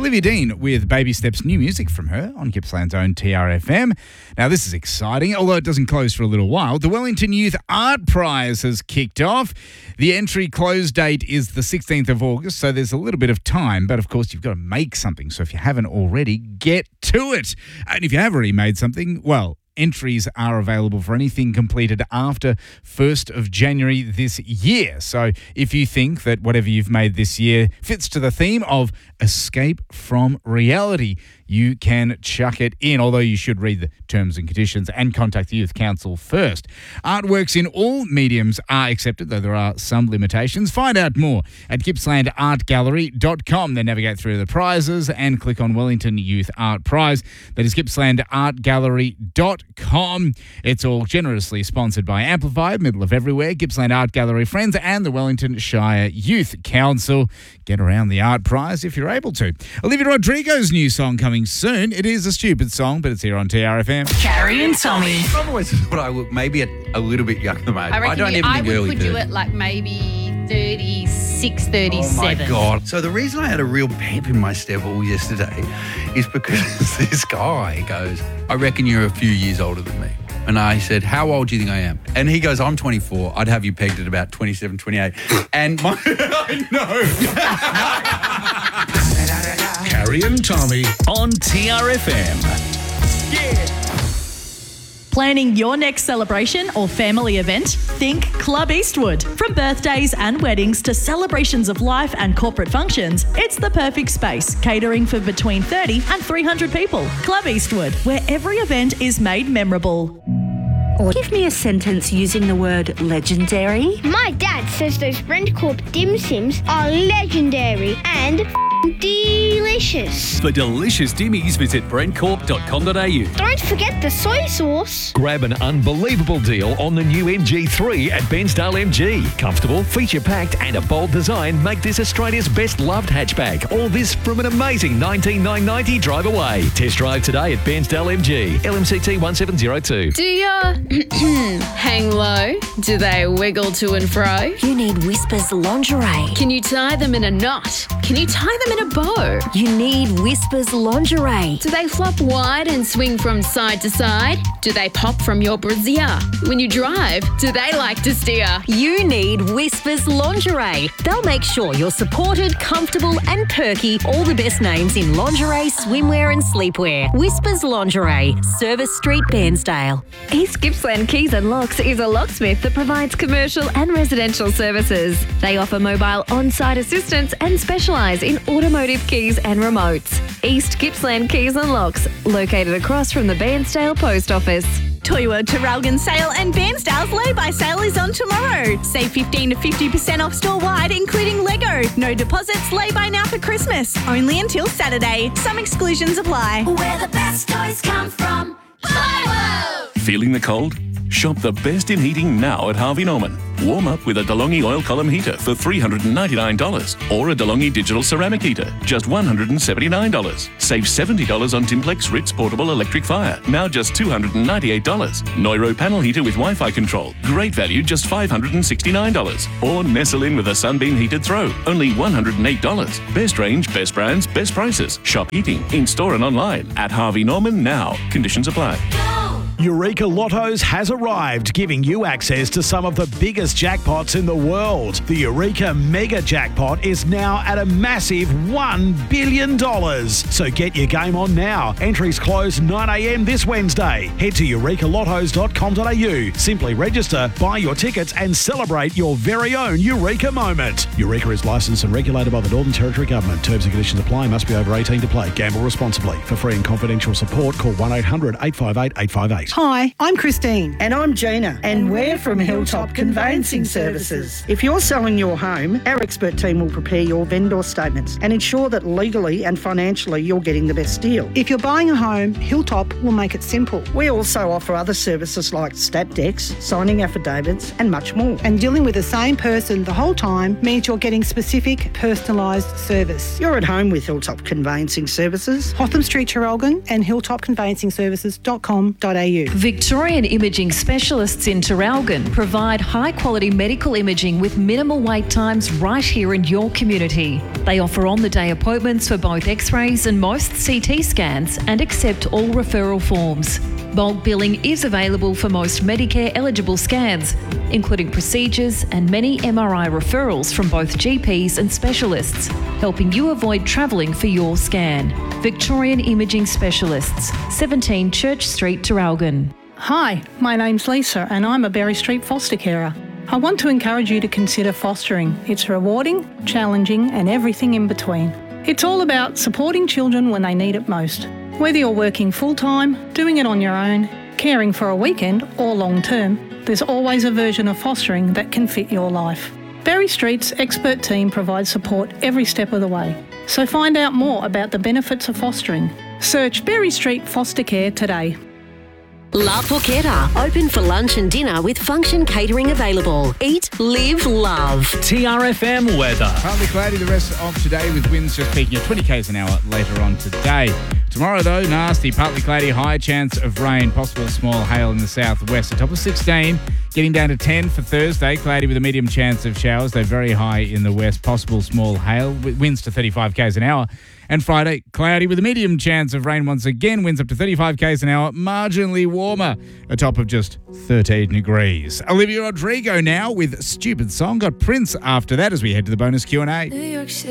Olivia Dean with Baby Steps, new music from her on Gippsland's own TRFM. Now, this is exciting, although it doesn't close for a little while. The Wellington Youth Art Prize has kicked off. The entry close date is the 16th of August, so there's a little bit of time, but of course you've got to make something. So if you haven't already, get to it. And if you have already made something, well, entries are available for anything completed after 1st of January this year. So if you think that whatever you've made this year fits to the theme of escape from reality, you can chuck it in, although you should read the terms and conditions and contact the Youth Council first. Artworks in all mediums are accepted, though there are some limitations. Find out more at gippslandartgallery.com. Then navigate through the prizes and click on Wellington Youth Art Prize. That is gippslandartgallery.com. It's all generously sponsored by Amplified, Middle of Everywhere, Gippsland Art Gallery Friends and the Wellington Shire Youth Council. Get around the art prize if you're able to. Olivia Rodrigo's new song coming soon. It is a stupid song, but it's here on TRFM. Carrie and Tommy. I've always thought I look maybe a little bit younger, mate. I don't even think would early put you 30s. at like maybe 36, 37. Oh my God. So the reason I had a real pep in my step all yesterday is because this guy goes, I reckon you're a few years older than me. And I said, how old do you think I am? And he goes, I'm 24. I'd have you pegged at about 27, 28. And my... I know. Carrie and Tommy on TRFM. Planning your next celebration or family event? Think Club Eastwood. From birthdays and weddings to celebrations of life and corporate functions, it's the perfect space, catering for between 30 and 300 people. Club Eastwood, where every event is made memorable. Or give me a sentence using the word legendary. My dad says those Brentcorp dim sims are legendary and delicious. For delicious dimmies, visit brentcorp.com.au. Don't forget the soy sauce. Grab an unbelievable deal on the new MG3 at Bensdale MG. Comfortable, feature-packed and a bold design make this Australia's best loved hatchback. All this from an amazing $19,990 drive away. Test drive today at Bensdale MG. LMCT 1702. Do you hang low? Do they wiggle to and fro? You need Whispers lingerie. Can you tie them in a knot? Can you tie them in a bow? You need Whispers lingerie. Do they flop wide and swing from side to side? Do they pop from your brassiere? When you drive, do they like to steer? You need Whispers lingerie. They'll make sure you're supported, comfortable and perky. All the best names in lingerie, swimwear and sleepwear. Whispers lingerie. Service Street, Bairnsdale. East Gippsland Keys and Locks is a locksmith that provides commercial and residential services. They offer mobile on-site assistance and specialise in automotive keys and remotes. East Gippsland Keys and Locks, located across from the Bairnsdale Post Office. Toyota Traralgon sale and Bairnsdale's lay-by sale is on tomorrow. Save 15 to 50% off store-wide, including Lego. No deposits, lay-by now for Christmas. Only until Saturday. Some exclusions apply. Where the best toys come from. Plywood! Feeling the cold? Shop the best in heating now at Harvey Norman. Warm up with a DeLonghi oil column heater for $399 or a DeLonghi digital ceramic heater, just $179. Save $70 on Timplex Ritz portable electric fire, now just $298. Neuro panel heater with Wi-Fi control, great value, just $569. Or Nestle in with a Sunbeam heated throw, only $108. Best range, best brands, best prices. Shop heating in store and online at Harvey Norman now. Conditions apply. Eureka Lottos has arrived, giving you access to some of the biggest jackpots in the world. The Eureka Mega Jackpot is now at a massive $1 billion. So get your game on now. Entries close 9 a.m. this Wednesday. Head to eurekalottos.com.au. Simply register, buy your tickets and celebrate your very own Eureka moment. Eureka is licensed and regulated by the Northern Territory Government. Terms and conditions apply. Must be over 18 to play. Gamble responsibly. For free and confidential support, call 1-800-858-858. Hi, I'm Christine. And I'm Gina. And we're from Hilltop Conveyancing Services. If you're selling your home, our expert team will prepare your vendor statements and ensure that legally and financially you're getting the best deal. If you're buying a home, Hilltop will make it simple. We also offer other services like stat decks, signing affidavits and much more. And dealing with the same person the whole time means you're getting specific, personalised service. You're at home with Hilltop Conveyancing Services. Hotham Street, Traralgon and hilltopconveyancingservices.com.au. you. Victorian Imaging Specialists in Traralgon provide high-quality medical imaging with minimal wait times right here in your community. They offer on-the-day appointments for both X-rays and most CT scans and accept all referral forms. Bulk billing is available for most Medicare-eligible scans, including procedures and many MRI referrals from both GPs and specialists, helping you avoid travelling for your scan. Victorian Imaging Specialists, 17 Church Street, Traralgon. Hi, my name's Lisa and I'm a Berry Street foster carer. I want to encourage you to consider fostering. It's rewarding, challenging and everything in between. It's all about supporting children when they need it most. Whether you're working full-time, doing it on your own, caring for a weekend or long-term, there's always a version of fostering that can fit your life. Berry Street's expert team provides support every step of the way. So find out more about the benefits of fostering. Search Berry Street Foster Care today. La Porchetta, open for lunch and dinner with function catering available. Eat, live, love. TRFM weather. Partly cloudy the rest of today with winds just peaking at 20 k's an hour later on today. Tomorrow, though, nasty, partly cloudy, high chance of rain, possible small hail in the southwest. A top of 16, getting down to 10 for Thursday. Cloudy with a medium chance of showers, though very high in the west. Possible small hail, winds to 35 k's an hour. And Friday, cloudy with a medium chance of rain once again. Winds up to 35 k's an hour, marginally warmer. A top of just 13 degrees. Olivia Rodrigo now with Stupid Song. Got Prince after that as we head to the bonus Q&A.